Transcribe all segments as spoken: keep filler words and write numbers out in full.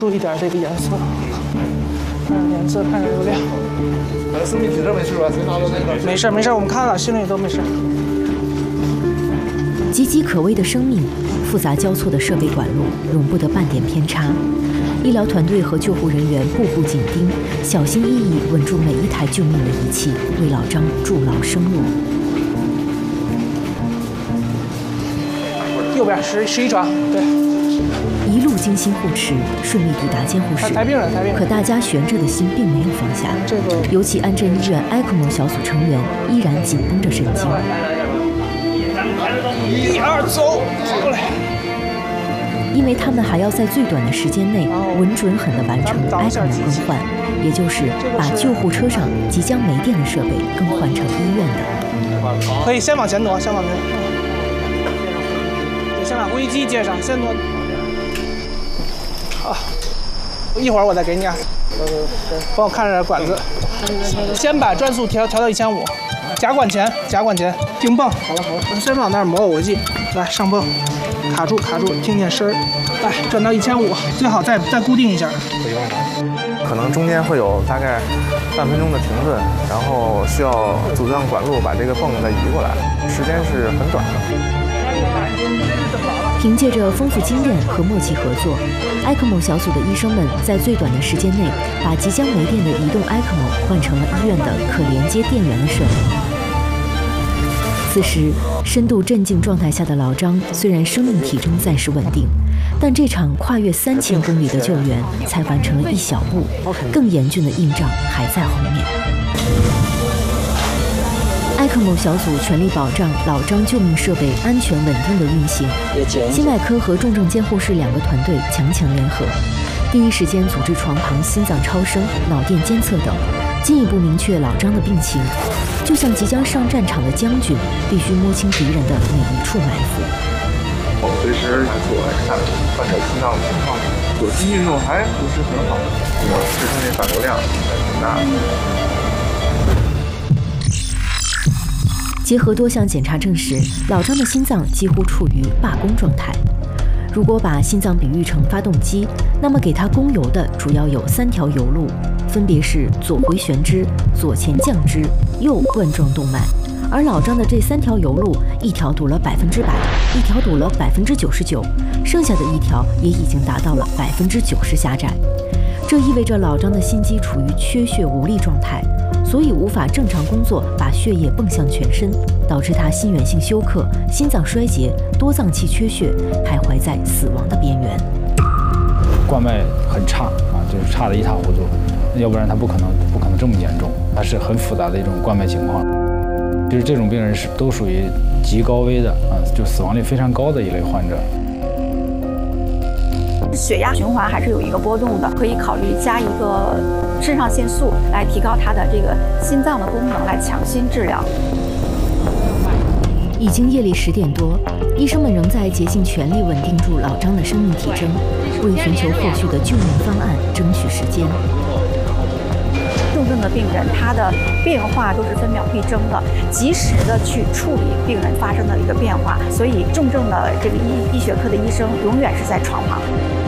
注意点这个颜色，看着颜色，看着流量。 呃，生命体征没事吧？谁拿到那个？ 没事没事，我们看了，心里都没事。 岌岌可危的生命，复杂交错的设备管路，容不得半点偏差。医疗团队和救护人员步步紧盯，小心翼翼稳住每一台救命的仪器，为老张筑牢生路。 右边十十一床，对。 一路精心护持，顺利抵达监护室。 抬病人，抬病人。 可大家悬着的心并没有放下。 这个， 尤其安镇医院 E C M O 小组成员依然紧绷着神经。 一二走，过来。 因为他们还要在最短的时间内稳准狠地完成 E C M O 更换，也就是把救护车上即将没电的设备更换成医院的。 可以先往前挪，先往前。先把呼吸机接上，先挪。好，一会儿我再给你啊。呃，帮我看着管子。先把转速调调到一千五，夹管钳，夹管钳，定泵。好了好了，先往那儿磨我剂，来上泵，卡住卡住，听见声儿，来转到一千五，最好再再固定一下。 可能中间会有大概半分钟的停顿，然后需要阻断管路把这个泵再移过来，时间是很短的。 凭借着丰富经验和默契合作 ，E C M O 小组的医生们在最短的时间内，把即将没电的移动 E C M O 换成了医院的可连接电源的设备。此时，深度镇静状态下的老张，虽然生命体征暂时稳定，但这场跨越三千公里的救援才完成了一小步，更严峻的硬仗还在后面。E C M O 小组全力保障老张救命设备安全稳定的运行。心外科和重症监护室两个团队强强联合，第一时间组织床旁心脏超声、脑电监测等，进一步明确老张的病情。就像即将上战场的将军，必须摸清敌人的每一处埋伏。 随时做看患者心脏的情况，左心运动还不是很好，支撑这反流量挺大的。 结合多项检查证实，老张的心脏几乎处于罢工状态。如果把心脏比喻成发动机，那么给它供油的主要有三条油路，分别是左回旋支、左前降支、右冠状动脉。而老张的这三条油路，一条堵了百分之百，一条堵了百分之九十九，剩下的一条也已经达到了百分之九十狭窄。这意味着老张的心肌处于缺血无力状态。所以无法正常工作，把血液泵向全身，导致他心源性休克、心脏衰竭、多脏器缺血，徘徊在死亡的边缘。 冠脉很差啊，就是差得一塌糊涂，要不然他不可能不可能这么严重，它是很复杂的一种冠脉情况。就是这种病人是都属于极高危的啊，就死亡率非常高的一类患者。 血压循环还是有一个波动的，可以考虑加一个肾上腺素来提高它的这个心脏的功能，来强心治疗。 已经夜里十点多，医生们仍在竭尽全力稳定住老张的生命体征，为寻求后续的救命方案争取时间。 重症的病人，他的变化都是分秒必争的，及时的去处理病人发生的一个变化，所以重症的这个医医学科的医生永远是在床旁。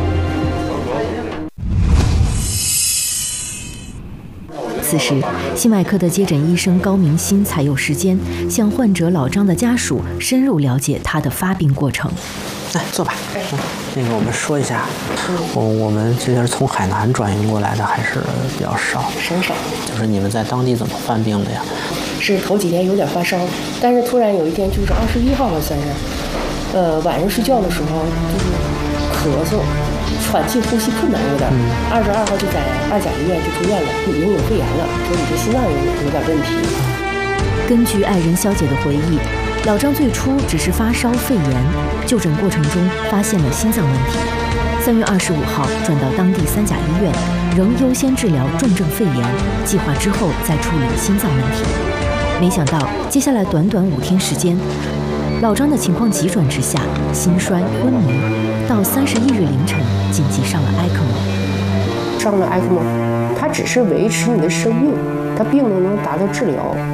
此时，心外科的接诊医生高明新才有时间向患者老张的家属深入了解他的发病过程。 来，坐吧。嗯，那个我们说一下，我我们这是从海南转运过来的，还是比较少？ 很少。 就是你们在当地怎么犯病的呀？ 是头几天有点发烧，但是突然有一天就是二十一号吧，算是，呃，晚上睡觉的时候就是咳嗽。喘气呼吸困难有点，二十二号就在二甲医院就住院了，已经有肺炎了，说你这心脏有有点问题。 根据爱人肖姐的回忆，老张最初只是发烧肺炎，就诊过程中发现了心脏问题。三月二十五号转到当地三甲医院，仍优先治疗重症肺炎，计划之后再处理心脏问题。没想到接下来短短五天时间，老张的情况急转直下，心衰昏迷，到三十一日凌晨紧急上了 E C M O。 上了 E C M O， 它只是维持你的生命，它并不能达到治疗。